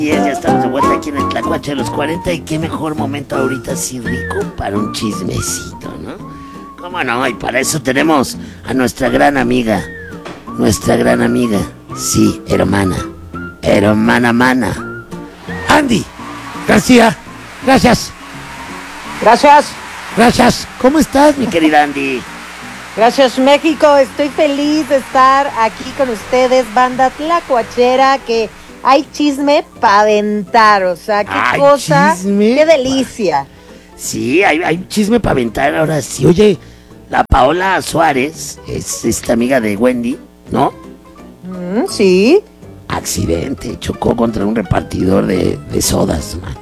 Ya estamos de vuelta aquí en el Tlacuache de los 40 y qué mejor momento ahorita así rico para un chismecito, ¿no? ¿Cómo no? Y para eso tenemos a nuestra gran amiga, sí, hermana mana, Andy García. Gracias. ¿Cómo estás, mi querida Andy? Gracias, México. Estoy feliz de estar aquí con ustedes, banda tlacuachera, que hay chisme para aventar, o sea, qué cosa, qué delicia. Sí, hay chisme para aventar ahora sí. Oye, la Paola Suárez es esta amiga de Wendy, ¿no? Sí. Accidente, chocó contra un repartidor de sodas, man.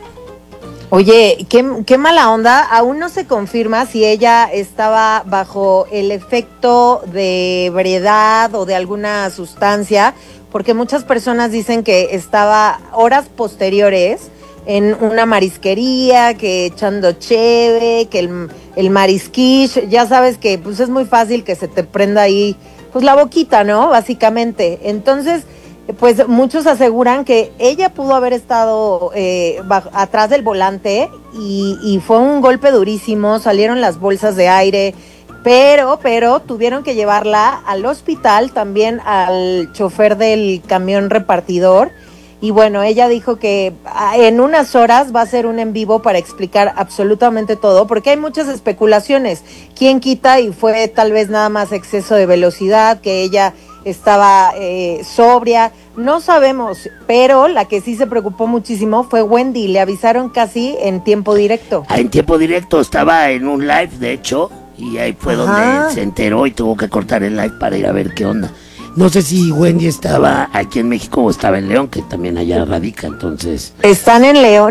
Oye, qué mala onda. Aún no se confirma si ella estaba bajo el efecto de ebriedad o de alguna sustancia, porque muchas personas dicen que estaba horas posteriores en una marisquería, que echando cheve, que el marisquish, ya sabes que pues es muy fácil que se te prenda ahí pues la boquita, ¿no? Básicamente. Entonces, pues muchos aseguran que ella pudo haber estado atrás del volante y fue un golpe durísimo, salieron las bolsas de aire, pero tuvieron que llevarla al hospital, también al chofer del camión repartidor. Y bueno, ella dijo que en unas horas va a hacer un en vivo para explicar absolutamente todo, porque hay muchas especulaciones. ¿Quién quita y fue tal vez nada más exceso de velocidad, que ella estaba sobria? No sabemos, pero la que sí se preocupó muchísimo fue Wendy. Le avisaron casi en tiempo directo. En tiempo directo, estaba en un live, de hecho, y ahí fue donde se enteró y tuvo que cortar el live para ir a ver qué onda. No sé si Wendy estaba aquí en México o estaba en León, que también allá radica, entonces. Estaban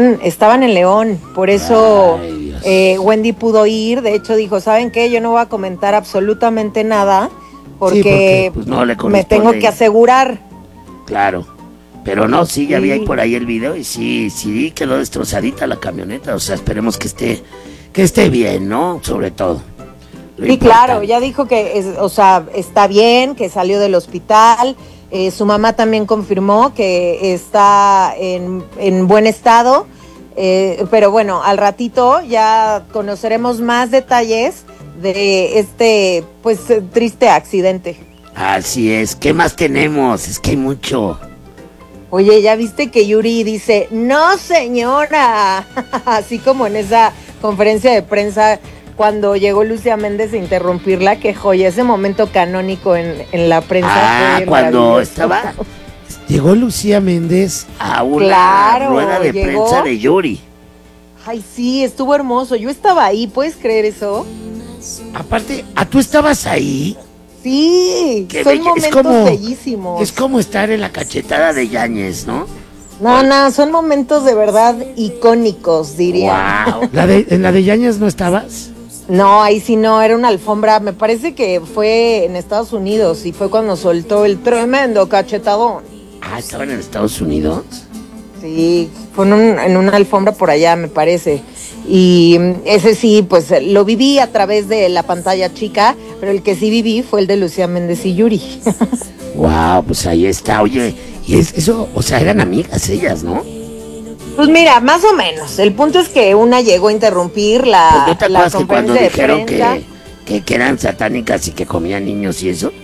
en León, por eso Wendy pudo ir. De hecho dijo, ¿saben qué? Yo no voy a comentar absolutamente nada porque pues, no le me tengo que asegurar. Claro, pero no, sí, ya vi ahí por ahí el video y sí quedó destrozadita la camioneta, o sea, esperemos que esté bien, ¿no? Sobre todo. Sí, claro, ya dijo que, está bien, que salió del hospital. Su mamá también confirmó que está en buen estado. Pero bueno, al ratito ya conoceremos más detalles de este, pues, triste accidente. Así es, ¿qué más tenemos? Es que hay mucho. Oye, ¿ya viste que Yuri dice, no señora? Así como en esa conferencia de prensa cuando llegó Lucía Méndez a interrumpirla, que joya, ese momento canónico en la prensa. Cuando llegó Lucía Méndez a una rueda de prensa de Yuri. Ay, sí, estuvo hermoso. Yo estaba ahí, ¿puedes creer eso? Aparte, ¿tú estabas ahí? Sí, son momentos bellísimos. Es como estar en la cachetada de Yáñez, ¿no? No, son momentos de verdad icónicos, diría. Wow. ¿En la de Yáñez no estabas? No, ahí sí no, era una alfombra, me parece que fue en Estados Unidos y fue cuando soltó el tremendo cachetadón. ¿Estaban en Estados Unidos? Sí, fue en una alfombra por allá, me parece. Y ese sí, pues lo viví a través de la pantalla chica, pero el que sí viví fue el de Lucía Méndez y Yuri. Wow, pues ahí está, oye, y eso, o sea, eran amigas ellas, ¿no? Pues mira, más o menos. El punto es que una llegó a interrumpir la ¿No te acuerdas que cuando dijeron prensa? que eran satánicas y que comían niños y eso?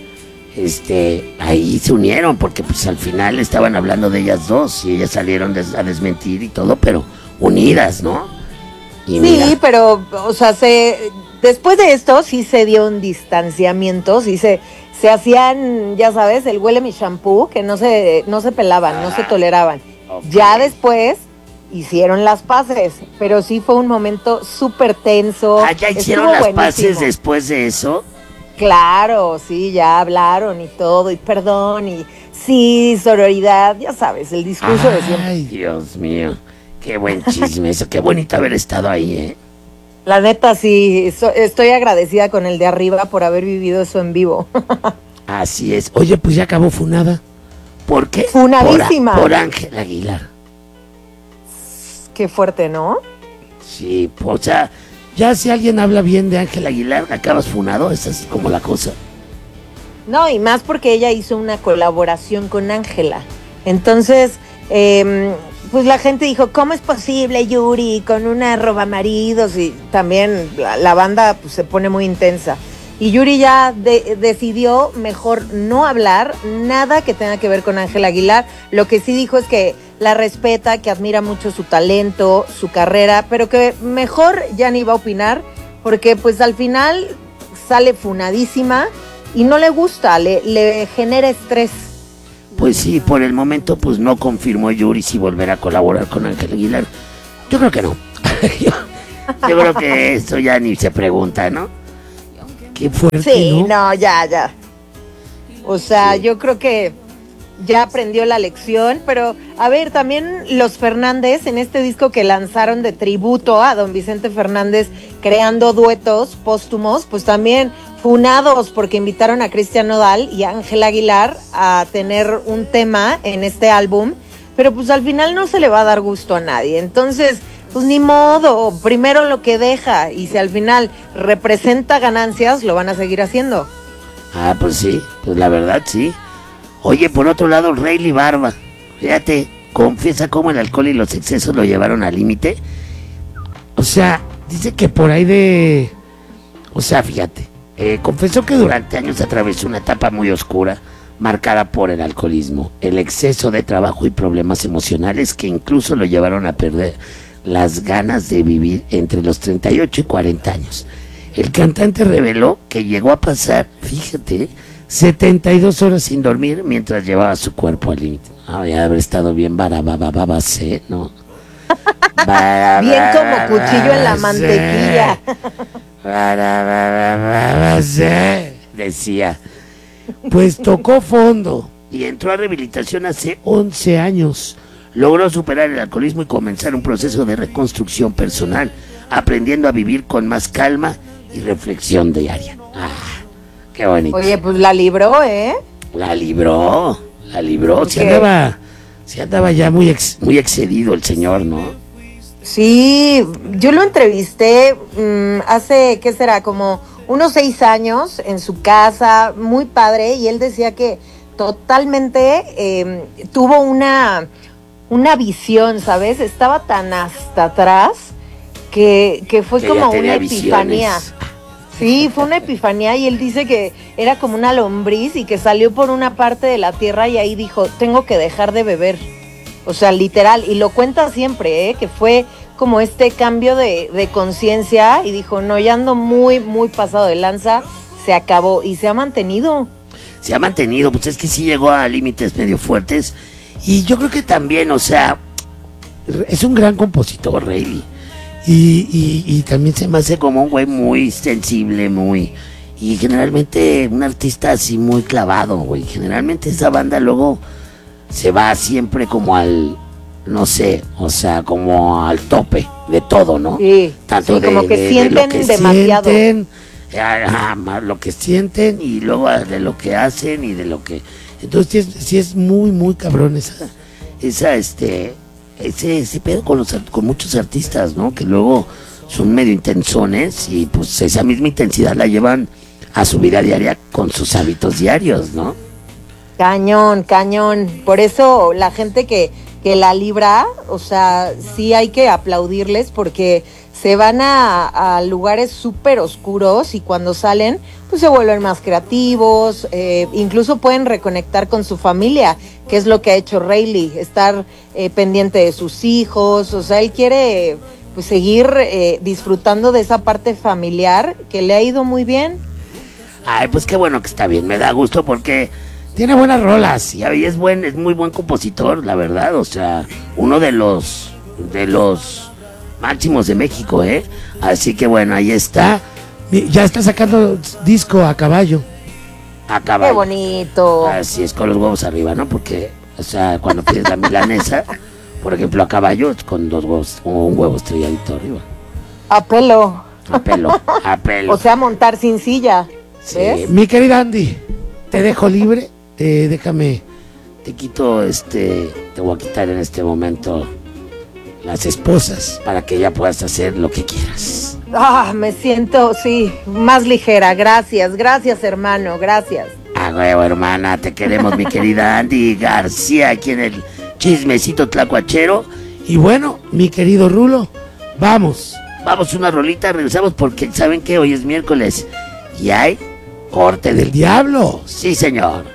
Ahí se unieron porque pues al final estaban hablando de ellas dos y ellas salieron a desmentir y todo, pero unidas, ¿no? Y sí, mira, pero, o sea, después de esto sí se dio un distanciamiento, sí se hacían, ya sabes, el huele mi shampoo, que no se pelaban, no se toleraban. Okay. Ya después hicieron las paces, pero sí fue un momento súper tenso. ¿Ya hicieron las paces después de eso? Claro, sí, ya hablaron y todo, y perdón, y sí, sororidad, ya sabes, el discurso de siempre. Ay, Dios mío, qué buen chisme eso, qué bonito haber estado ahí, ¿eh? La neta, sí, estoy agradecida con el de arriba por haber vivido eso en vivo. Así es. Oye, pues ya acabó funada. ¿Por qué? Funadísima. Por Ángela Aguilar. Qué fuerte, ¿no? Sí, o sea, ya si alguien habla bien de Ángela Aguilar, acabas funado, esa es como la cosa. No, y más porque ella hizo una colaboración con Ángela. Entonces, pues la gente dijo, ¿cómo es posible Yuri con una roba maridos? Y también la banda pues, se pone muy intensa. Y Yuri ya decidió mejor no hablar nada que tenga que ver con Ángela Aguilar. Lo que sí dijo es que la respeta, que admira mucho su talento, su carrera, pero que mejor ya ni va a opinar, porque pues al final sale funadísima y no le gusta, le genera estrés. Pues sí, por el momento pues no confirmó Yuri si volverá a colaborar con Ángela Aguilar. Yo creo que no. yo creo que eso ya ni se pregunta, ¿no? Qué fuerte, sí, no, ya. O sea, sí. Yo creo que ya aprendió la lección, pero a ver, también los Fernández en este disco que lanzaron de tributo a don Vicente Fernández, creando duetos póstumos, pues también funados porque invitaron a Cristian Nodal y a Ángela Aguilar a tener un tema en este álbum, pero pues al final no se le va a dar gusto a nadie, entonces pues ni modo, primero lo que deja, y si al final representa ganancias, lo van a seguir haciendo. Ah, pues sí, pues la verdad sí. Oye, por otro lado, Rayleigh Barba, fíjate, confiesa cómo el alcohol y los excesos lo llevaron al límite. O sea, dice que por ahí de... O sea, fíjate, confesó que durante años atravesó una etapa muy oscura, marcada por el alcoholismo, el exceso de trabajo y problemas emocionales que incluso lo llevaron a perder las ganas de vivir entre los 38 y 40 años. El cantante reveló que llegó a pasar, fíjate, 72 horas sin dormir mientras llevaba su cuerpo al límite. Había haber estado bien barababababacé, ¿no? Bien como cuchillo en la mantequilla. Barababababacé, decía. Pues tocó fondo y entró a rehabilitación hace 11 años. Logró superar el alcoholismo y comenzar un proceso de reconstrucción personal, aprendiendo a vivir con más calma y reflexión diaria. Ah, qué bonito. Oye, pues la libró, ¿eh? La libró. Se andaba ya muy excedido el señor, ¿no? Sí, yo lo entrevisté hace, ¿qué será? Como unos 6 años en su casa, muy padre, y él decía que totalmente tuvo una visión, ¿sabes? Estaba tan hasta atrás que fue que como una epifanía. Visiones. Sí, fue una epifanía y él dice que era como una lombriz y que salió por una parte de la tierra y ahí dijo, tengo que dejar de beber. O sea, literal, y lo cuenta siempre, que fue como este cambio de conciencia y dijo, no, ya ando muy, muy pasado de lanza, se acabó y se ha mantenido. Se ha mantenido, pues es que sí llegó a límites medio fuertes. Y yo creo que también, o sea, es un gran compositor, Rayleigh. Y también se me hace como un güey muy sensible, y generalmente un artista así muy clavado, güey. Generalmente esa banda luego se va siempre como al, no sé, o sea, como al tope de todo, ¿no? Sí, tanto sí, como que sienten lo que demasiado. Lo que sienten y luego de lo que hacen y de lo que... Entonces sí es muy, muy cabrón ese pedo con muchos artistas, ¿no? Que luego son medio intensones y pues esa misma intensidad la llevan a su vida diaria con sus hábitos diarios, ¿no? Cañón. Por eso la gente que la libra, o sea, sí hay que aplaudirles porque se van a lugares súper oscuros y cuando salen, pues se vuelven más creativos, incluso pueden reconectar con su familia, que es lo que ha hecho Rayleigh, estar pendiente de sus hijos, o sea, él quiere pues seguir disfrutando de esa parte familiar que le ha ido muy bien. Ay, pues qué bueno que está bien, me da gusto porque tiene buenas rolas y es muy buen compositor, la verdad, o sea, uno de los máximos de México, así que bueno, ahí está. Ya está sacando disco a caballo. A caballo. Qué bonito. Así es, con los huevos arriba, ¿no? Porque, o sea, cuando pides la milanesa, por ejemplo, a caballo, con 2 huevos, o un huevo estrelladito arriba. A pelo. A pelo. O sea, montar sin silla. Sí. ¿Ves? Mi querida Andy, te dejo libre. Déjame, te quito te voy a quitar en este momento las esposas para que ya puedas hacer lo que quieras. Me siento, sí, más ligera. Gracias, hermano, gracias. A huevo, hermana, te queremos, mi querida Andy García, aquí en el Chismecito Tlacuachero. Y bueno, mi querido Rulo, vamos una rolita, regresamos porque saben que hoy es miércoles y hay corte del diablo. Sí, señor.